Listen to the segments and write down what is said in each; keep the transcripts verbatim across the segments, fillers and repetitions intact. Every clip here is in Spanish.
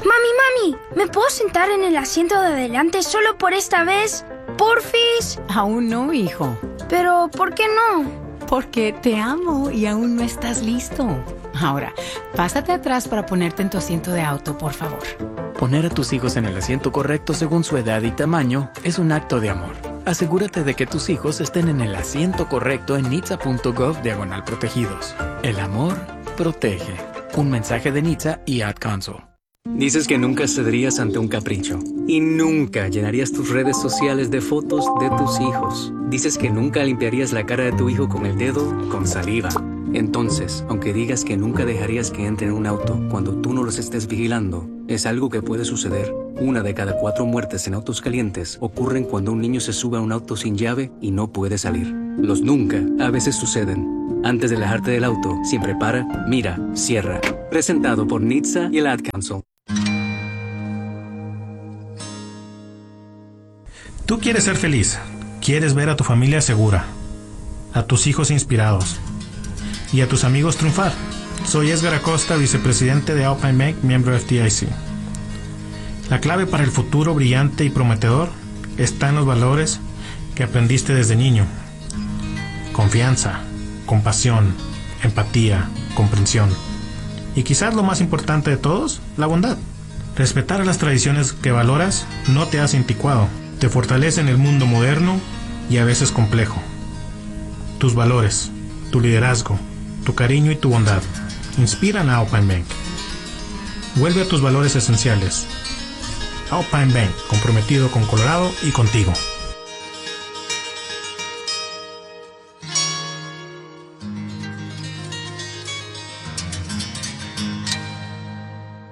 Mami, mami, ¿me puedo sentar en el asiento de adelante solo por esta vez? ¿Porfis? Aún no, hijo. Pero, ¿por qué no? Porque te amo y aún no estás listo. Ahora, pásate atrás para ponerte en tu asiento de auto, por favor. Poner a tus hijos en el asiento correcto según su edad y tamaño es un acto de amor. Asegúrate de que tus hijos estén en el asiento correcto en nitsa punto gov diagonal protegidos. El amor protege. Un mensaje de Nitsa y Ad Council. Dices que nunca cederías ante un capricho y nunca llenarías tus redes sociales de fotos de tus hijos. Dices que nunca limpiarías la cara de tu hijo con el dedo con saliva. Entonces, aunque digas que nunca dejarías que entre en un auto cuando tú no los estés vigilando, es algo que puede suceder. Una de cada cuatro muertes en autos calientes ocurren cuando un niño se sube a un auto sin llave y no puede salir. Los nunca a veces suceden. Antes de alejarte del auto, siempre para, mira, cierra. Presentado por Nitsa y el Ad Council. Tú quieres ser feliz, quieres ver a tu familia segura, a tus hijos inspirados y a tus amigos triunfar. Soy Edgar Acosta, vicepresidente de Alpine Bank, miembro de F D I C. La clave para el futuro brillante y prometedor está en los valores que aprendiste desde niño. Confianza, compasión, empatía, comprensión. Y quizás lo más importante de todos, la bondad. Respetar a las tradiciones que valoras no te hace anticuado, te fortalece en el mundo moderno y a veces complejo. Tus valores, tu liderazgo, tu cariño y tu bondad inspiran a Alpine Bank. Vuelve a tus valores esenciales. Alpine Bank, comprometido con Colorado y contigo.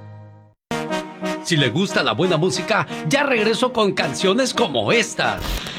Si le gusta la buena música, ya regreso con canciones como esta.